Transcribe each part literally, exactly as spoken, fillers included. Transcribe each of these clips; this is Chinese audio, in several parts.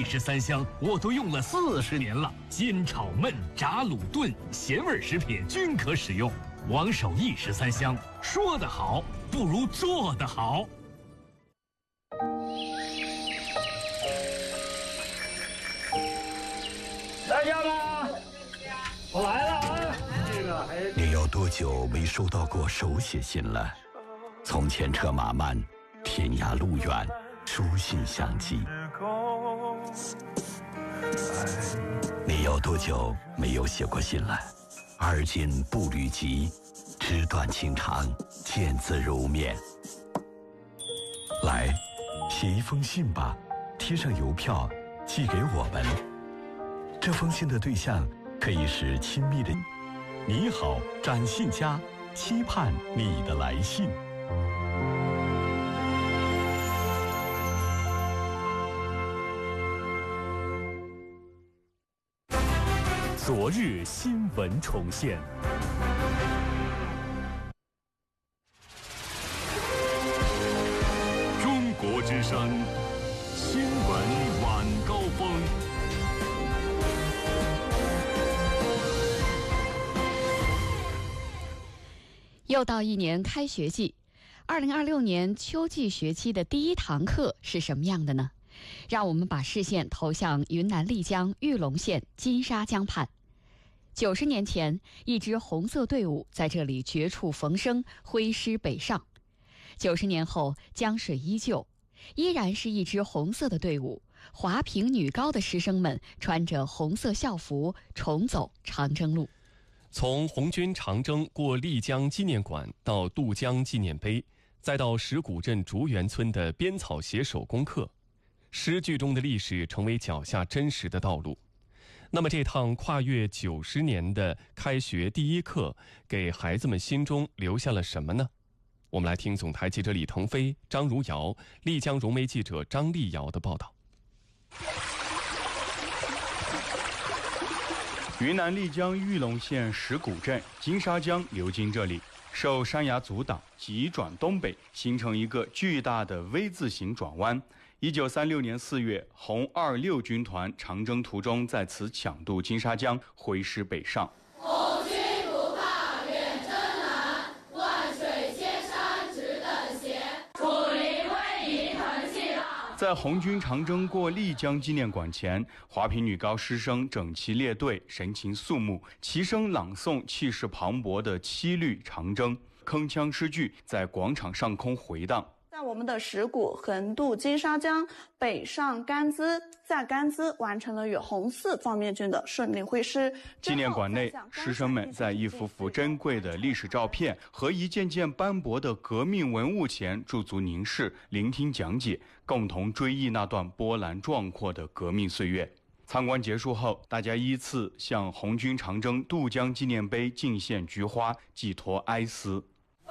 一食三香我都用了四十年了，煎炒焖炸卤炖咸味食品均可使用。王守一食三香，说得好不如做得好。 在家吗？我来了啊！这个还…… 你有多久没收到过手写信了？从前车马慢，天涯路远，书信相寄。你有多久没有写过信了？而今步履急，纸短情长，见字如面。来，写一封信吧，贴上邮票，寄给我们。这封信的对象可以是亲密的。你好，展信家，期盼你的来信。 昨日新闻重现。中国之声新闻晚高峰。 又到一年开学季，二零二六年秋季学期的第一堂课是什么样的呢？让我们把视线投向云南丽江玉龙县金沙江畔。九十年前，一支红色队伍在这里绝处逢生，挥师北上。九十年后，江水依旧，依然是一支红色的队伍。华坪女高的师生们穿着红色校服，重走长征路。 从红军长征过丽江纪念馆到渡江纪念碑，再到石鼓镇竹园村的编草写手工课，诗句中的历史成为脚下真实的道路。那么这趟跨越九十年的开学第一课，给孩子们心中留下了什么呢？我们来听总台记者李腾飞、张如瑶、丽江融媒记者张丽瑶的报道。 云南丽江玉龙县石鼓镇金沙江流经这里，受山崖阻挡，急转东北，形成一个巨大的 V 字形转弯。一九三六年四月，红二六军团长征途中在此抢渡金沙江，挥师北上。 红军不怕远征难，万水千山只等闲，楚林威仪腾气浪。 在红军长征过丽江纪念馆前，华坪女高师生整齐列队，神情肃穆，齐声朗诵气势磅礴的七律长征，铿锵诗句在广场上空回荡。 在我们的石鼓横渡金沙江，北上甘孜，在甘孜完成了与红四方面军的顺利会师。 纪念馆内，师生们在一幅幅珍贵的历史照片和一件件斑驳的革命文物前驻足凝视，聆听讲解，共同追忆那段波澜壮阔的革命岁月。参观结束后，大家依次向红军长征渡江纪念碑敬献菊花，寄托哀思。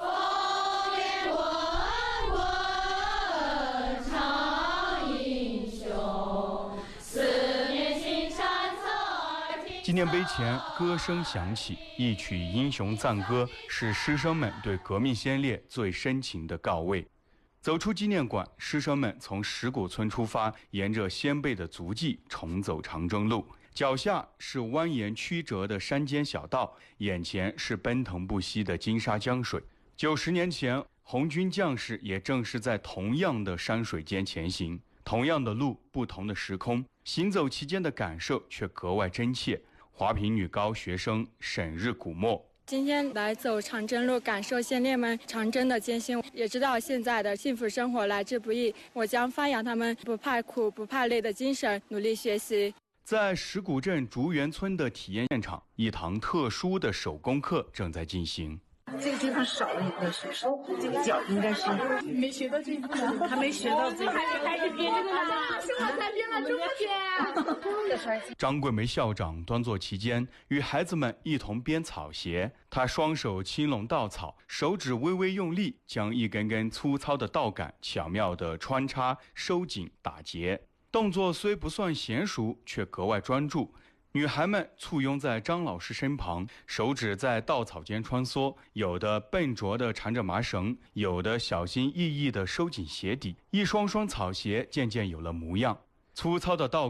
纪念碑前，歌声响起，一曲英雄赞歌，是师生们对革命先烈最深情的告慰。走出纪念馆，师生们从石鼓村出发，沿着先辈的足迹重走长征路。脚下是蜿蜒曲折的山间小道，眼前是奔腾不息的金沙江水。九十年前，红军将士也正是在同样的山水间前行，同样的路，不同的时空，行走其间的感受却格外真切。华坪女高学生沈日古墨， 今天来走长征路，感受先烈们长征的艰辛，也知道现在的幸福生活来之不易。我将发扬他们不怕苦不怕累的精神，努力学习。 在石鼓镇竹园村的体验现场，一堂特殊的手工课正在进行。 这个地方少了一个是手，这个脚应该是没学到这一步，还没学到这个，还是编这个呢，是我才编了这么久。 张桂梅校长端坐其间，与孩子们一同编草鞋。她双手轻拢稻草，手指微微用力，将一根根粗糙的稻杆巧妙地穿插、收紧、打结。动作虽不算娴熟，却格外专注。女孩们簇拥在张老师身旁，手指在稻草间穿梭，有的笨拙地缠着麻绳，有的小心翼翼地收紧鞋底，一双双草鞋渐渐有了模样。粗糙的稻